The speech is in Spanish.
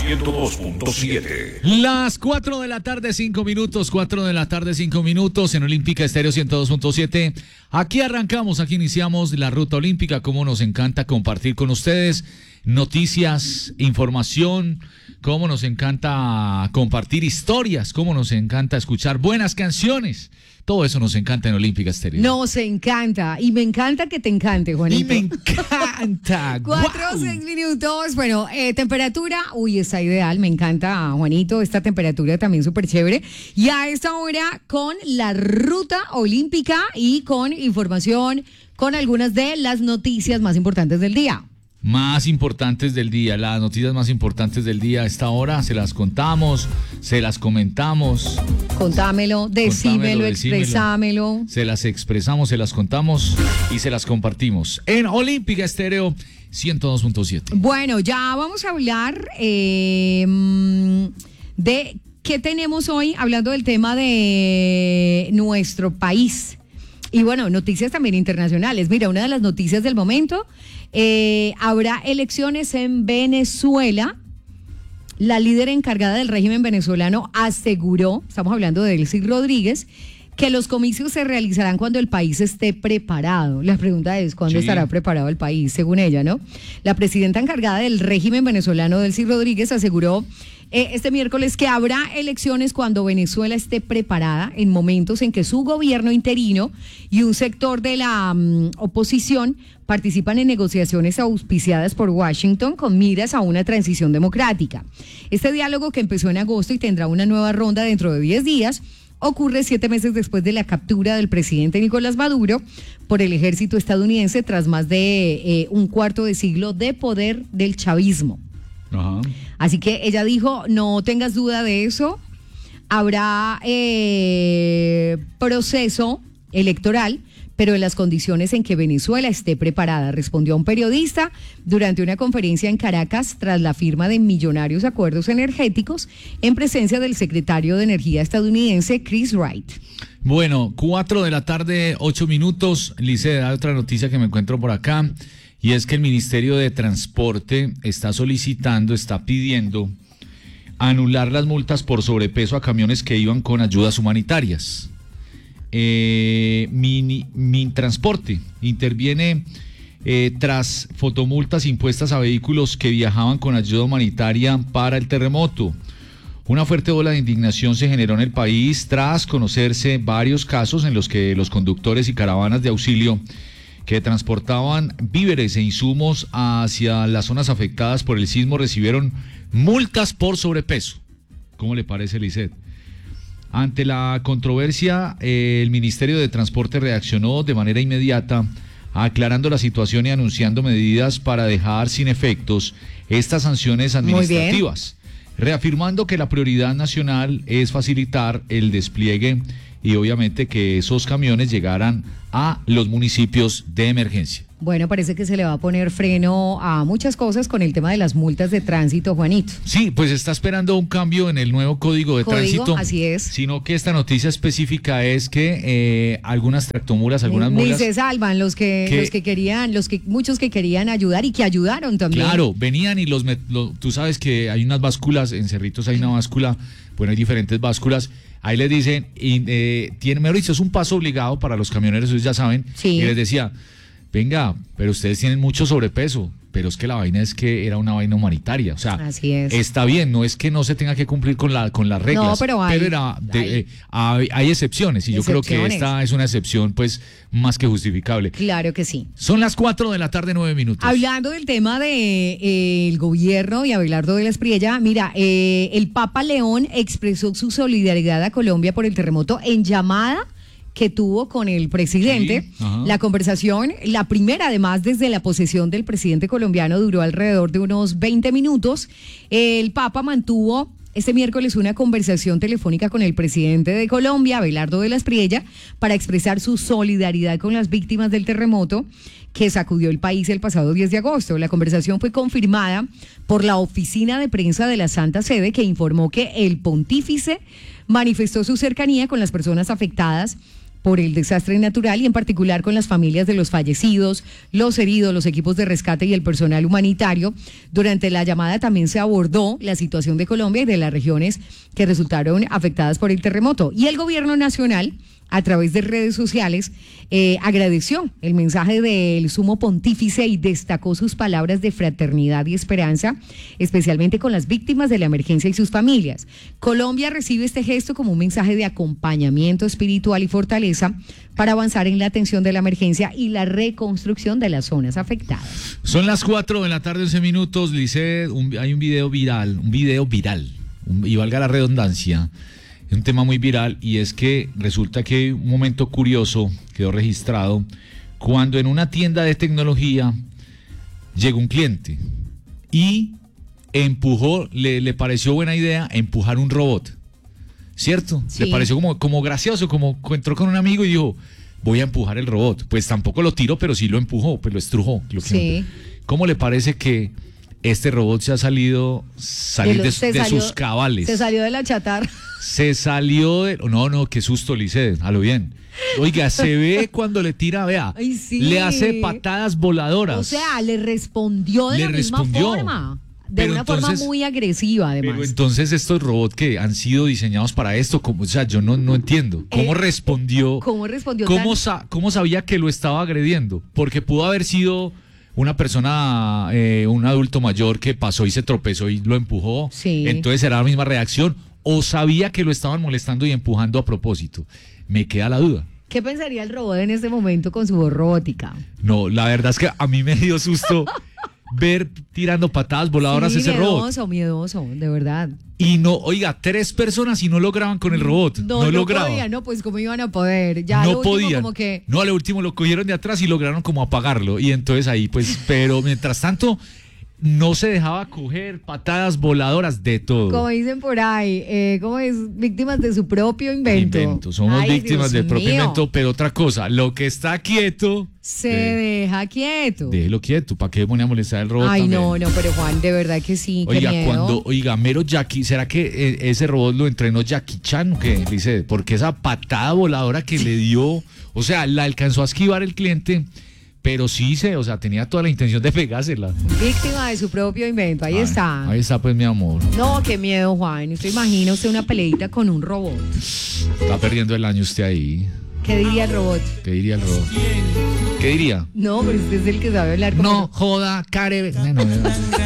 102.7. Las 4 de la tarde, 5 minutos, 4 de la tarde, 5 minutos en Olímpica Estéreo 102.7. Aquí arrancamos, aquí iniciamos la Ruta Olímpica. Cómo nos encanta compartir con ustedes noticias, información, cómo nos encanta compartir historias, cómo nos encanta escuchar buenas canciones. Todo eso nos encanta en Olímpica Estéreo. Nos encanta. Y me encanta que te encante, Juanito. Y me encanta. 4 o 6 minutos. Bueno, temperatura. Uy, está ideal. Me encanta, Juanito. Esta temperatura también súper chévere. Y a esta hora con la Ruta Olímpica y con información, con algunas de las noticias más importantes del día. Más importantes del día, las noticias más importantes del día a esta hora, se las contamos, se las comentamos. Contámelo, decímelo, expresámelo. Se las expresamos, se las contamos y se las compartimos en Olímpica Estéreo 102.7. Bueno, ya vamos a hablar de qué tenemos hoy, hablando del tema de nuestro país. Y bueno, noticias también internacionales. Mira, una de las noticias del momento, habrá elecciones en Venezuela. La líder encargada del régimen venezolano aseguró, estamos hablando de Delcy Rodríguez, que los comicios se realizarán cuando el país esté preparado. La pregunta es, ¿cuándo estará preparado el país? Según ella, ¿no? La presidenta encargada del régimen venezolano, Delcy Rodríguez, aseguró este miércoles que habrá elecciones cuando Venezuela esté preparada, en momentos en que su gobierno interino y un sector de la oposición participan en negociaciones auspiciadas por Washington con miras a una transición democrática. Este diálogo, que empezó en agosto y tendrá una nueva ronda dentro de 10 días, ocurre 7 meses después de la captura del presidente Nicolás Maduro por el ejército estadounidense tras más de un cuarto de siglo de poder del chavismo. Ajá. Así que ella dijo, no tengas duda de eso, habrá proceso electoral, pero en las condiciones en que Venezuela esté preparada, respondió a un periodista durante una conferencia en Caracas tras la firma de millonarios acuerdos energéticos en presencia del secretario de Energía estadounidense Chris Wright. Bueno, 4 de la tarde, 8 minutos. Lice, da otra noticia que me encuentro por acá, y es que el Ministerio de Transporte está pidiendo anular las multas por sobrepeso a camiones que iban con ayudas humanitarias. Mintransporte interviene tras fotomultas impuestas a vehículos que viajaban con ayuda humanitaria para el terremoto. Una fuerte ola de indignación se generó en el país tras conocerse varios casos en los que los conductores y caravanas de auxilio que transportaban víveres e insumos hacia las zonas afectadas por el sismo recibieron multas por sobrepeso. ¿Cómo le parece, Lisset? Ante la controversia, el Ministerio de Transporte reaccionó de manera inmediata, aclarando la situación y anunciando medidas para dejar sin efectos estas sanciones administrativas, reafirmando que la prioridad nacional es facilitar el despliegue y obviamente que esos camiones llegaran a los municipios de emergencia. Bueno, parece que se le va a poner freno a muchas cosas con el tema de las multas de tránsito, Juanito. Sí, pues está esperando un cambio en el nuevo código de tránsito. Así es. Sino que esta noticia específica es que algunas tractomulas, algunas Ni mulas... se salvan muchos que querían ayudar y que ayudaron también. Claro, venían y tú sabes que hay unas básculas, en Cerritos hay una báscula, bueno, hay diferentes básculas. Ahí les dicen, mejor dicho, es un paso obligado para los camioneros, ustedes ya saben. Sí. Y les decía, venga, pero ustedes tienen mucho sobrepeso, pero es que la vaina es que era una vaina humanitaria, o sea, así es. Está bien, no es que no se tenga que cumplir con las reglas, no, pero hay excepciones, y yo creo que esta es una excepción pues más que justificable. Claro que sí. Son las 4 de la tarde, 9 minutos. Hablando del tema de el gobierno y Abelardo de la Espriella, mira, el Papa León expresó su solidaridad a Colombia por el terremoto en llamada que tuvo con el presidente. Sí, la conversación, la primera además desde la posesión del presidente colombiano, duró alrededor de unos 20 minutos. El Papa mantuvo este miércoles una conversación telefónica con el presidente de Colombia, Abelardo de la Espriella, para expresar su solidaridad con las víctimas del terremoto que sacudió el país el pasado 10 de agosto. La conversación fue confirmada por la oficina de prensa de la Santa Sede, que informó que el pontífice manifestó su cercanía con las personas afectadas por el desastre natural y en particular con las familias de los fallecidos, los heridos, los equipos de rescate y el personal humanitario. Durante la llamada también se abordó la situación de Colombia y de las regiones que resultaron afectadas por el terremoto. Y el gobierno nacional, a través de redes sociales, agradeció el mensaje del sumo pontífice y destacó sus palabras de fraternidad y esperanza, especialmente con las víctimas de la emergencia y sus familias. Colombia recibe este gesto como un mensaje de acompañamiento espiritual y fortaleza para avanzar en la atención de la emergencia y la reconstrucción de las zonas afectadas. Son las 4 de la tarde, 11 minutos, Lice, hay un video viral, y valga la redundancia. Es un tema muy viral y es que resulta que un momento curioso quedó registrado cuando en una tienda de tecnología llegó un cliente y empujó, le pareció buena idea empujar un robot, ¿cierto? Sí. Le pareció como gracioso, como entró con un amigo y dijo, voy a empujar el robot. Pues tampoco lo tiró, pero sí lo empujó, pues lo estrujó. Sí. ¿Cómo le parece que este robot se ha salido de sus cabales? Se salió de la chatarra. Se salió de... No, qué susto, Lice, a lo bien. Oiga, se ve cuando le tira, vea, ay, sí. Le hace patadas voladoras. O sea, le respondió de la misma forma. De una forma muy agresiva, además. Pero entonces estos robots que han sido diseñados para esto, o sea, yo no entiendo. ¿Cómo respondió? ¿Cómo sabía que lo estaba agrediendo? Porque pudo haber sido una persona, un adulto mayor que pasó y se tropezó y lo empujó. Sí. Entonces era la misma reacción. ¿O sabía que lo estaban molestando y empujando a propósito? Me queda la duda. ¿Qué pensaría el robot en este momento con su voz robótica? No, la verdad es que a mí me dio susto ver tirando patadas voladoras ese robot. Miedoso, de verdad. Y no, oiga, 3 personas y no lograban con el robot. No lograban. Podían, no, pues cómo iban a poder. Ya no lo último, podían. Como que... No, a lo último lo cogieron de atrás y lograron como apagarlo. Y entonces ahí, pues, pero mientras tanto... No se dejaba coger, patadas voladoras, de todo. Como dicen por ahí, ¿cómo es? Víctimas de su propio invento. Somos víctimas del propio invento, pero otra cosa, lo que está quieto... Se deja quieto. Déjelo quieto, ¿para qué pone a molestar el robot? Ay, también? No, pero Juan, de verdad que sí, Oiga, mero Jackie, ¿será que ese robot lo entrenó Jackie Chan o qué? Dice, porque esa patada voladora que le dio, o sea, la alcanzó a esquivar el cliente... Pero sí, tenía toda la intención de pegársela. Víctima de su propio invento, ahí está. Ahí está, pues, mi amor. No, qué miedo, Juan. ¿Usted imagina una peleita con un robot? Está perdiendo el año usted ahí. ¿Qué diría el robot? ¿Qué diría? No, pero usted es el que sabe hablar. No, joda, care... No.